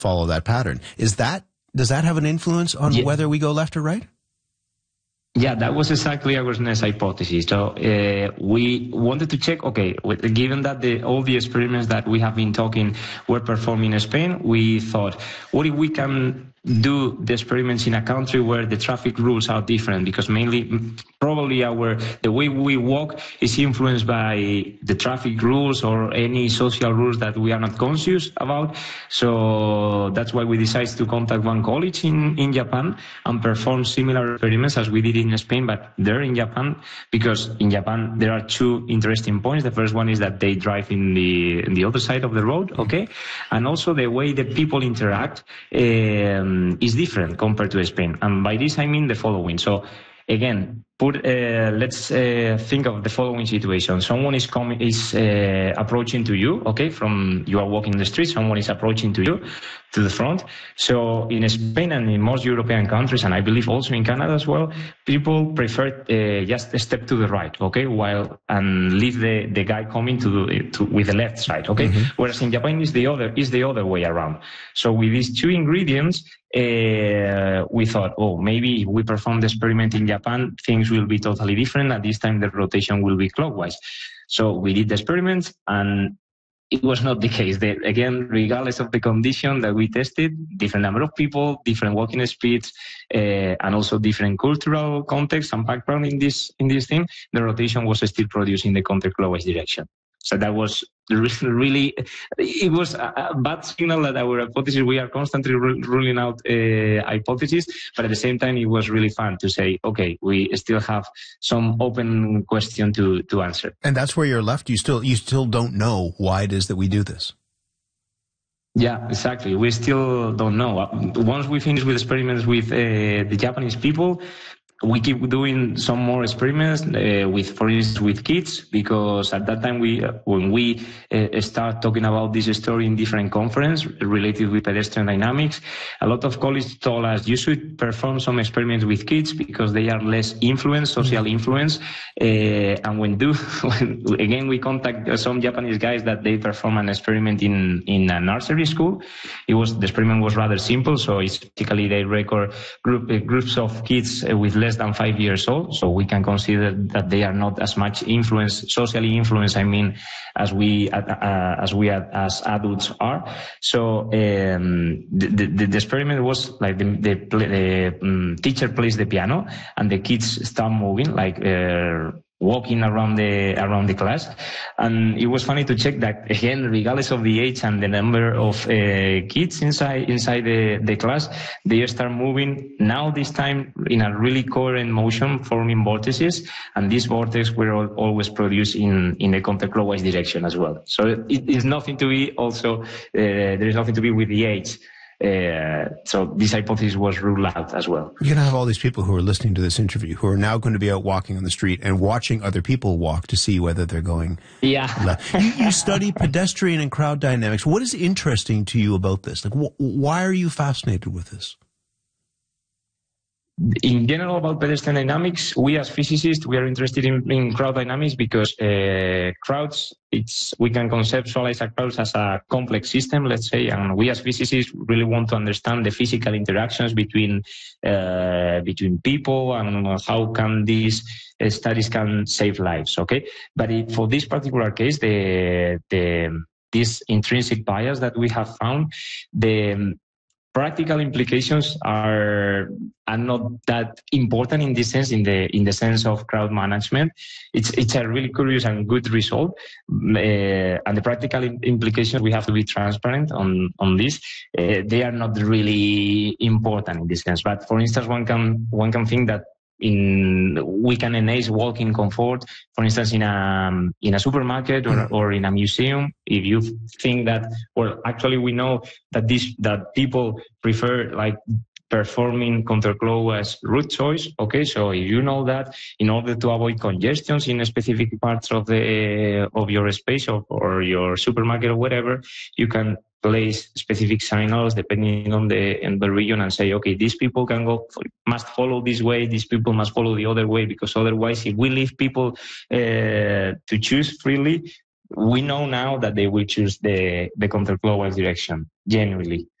follow that pattern. Does that have an influence on whether we go left or right? Yeah, that was exactly our next hypothesis. So we wanted to check, okay, given that all the experiments that we have been talking were performed in Spain, we thought, what if we can do the experiments in a country where the traffic rules are different? Because probably the way we walk is influenced by the traffic rules or any social rules that we are not conscious about. So that's why we decided to contact one college in Japan and perform similar experiments as we did in Spain, but there in Japan, because in Japan there are two interesting points. The first one is that they drive in the other side of the road, okay? And also the way that people interact is different compared to Spain. And by this I mean the following. So again, let's think of the following situation. Someone is approaching to you, okay? You are walking the street, someone is approaching to you, to the front. So in Spain and in most European countries, and I believe also in Canada as well, people prefer just a step to the right, okay? And leave the guy coming with the left side, okay? Mm-hmm. Whereas in Japan is the other way around. So with these two ingredients, we thought, maybe if we perform the experiment in Japan, things will be totally different. At this time, the rotation will be clockwise. So we did the experiment, and it was not the case. Again, regardless of the condition that we tested, different number of people, different walking speeds, and also different cultural context and background in this thing, the rotation was still produced in the counterclockwise direction. So that was really, it was a bad signal that our hypothesis, we are constantly ruling out hypotheses, but at the same time, it was really fun to say, okay, we still have some open question to answer. And that's where you're left. You still don't know why it is that we do this. Yeah, exactly. We still don't know. Once we finish with experiments with the Japanese people, we keep doing some more experiments for instance, with kids, because at that time when we start talking about this story in different conferences related with pedestrian dynamics, a lot of colleagues told us you should perform some experiments with kids because they are less influenced, social influence. And when again we contact some Japanese guys that they perform an experiment in a nursery school. The experiment was rather simple, so it's typically they record groups of kids with less than 5 years old, so we can consider that they are not as much socially influenced, as we as adults are. So the experiment was like the teacher plays the piano and the kids start moving, like walking around the class, and it was funny to check that again, regardless of the age and the number of kids inside the class, they start moving now this time in a really coherent motion, forming vortices, and these vortices were always produced in the counterclockwise direction as well. So it is nothing to be also there is nothing to be with the age. So this hypothesis was ruled out as well. You're going to have all these people who are listening to this interview who are now going to be out walking on the street and watching other people walk to see whether they're going left. You study pedestrian and crowd dynamics. What is interesting to you about this? Like, why are you fascinated with this? In general, about pedestrian dynamics, we as physicists, we are interested in crowd dynamics because crowds, we can conceptualize a crowd as a complex system, let's say, and we as physicists really want to understand the physical interactions between people and how can these studies can save lives, okay? But for this particular case, this intrinsic bias that we have found, the practical implications are not that important in this sense, in the sense of crowd management. It's a really curious and good result, and the practical implications, we have to be transparent on this. They are not really important in this sense. But for instance, one can think that we can enhance walking comfort, for instance, in a supermarket or in a museum. If you think that, well, actually we know that people prefer like performing counterclockwise route choice. Okay, so if you know that, in order to avoid congestions in specific parts of your space or your supermarket or whatever, you can place specific signals depending on the region and say, okay, these people must follow this way, these people must follow the other way, because otherwise, if we leave people to choose freely, we know now that they will choose the counterclockwise direction, genuinely.